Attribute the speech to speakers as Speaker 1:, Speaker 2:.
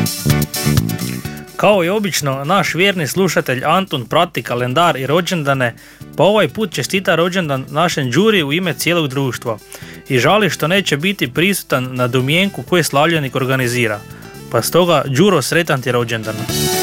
Speaker 1: Kao i obično, naš vjerni slušatelj Antun prati kalendar i rođendane, pa ovaj put čestita rođendan našem Đuri u ime cijelog društva i žali što neće biti prisutan na domjenku koji slavljenik organizira. Pa stoga, Đuro, sretan ti rođendan.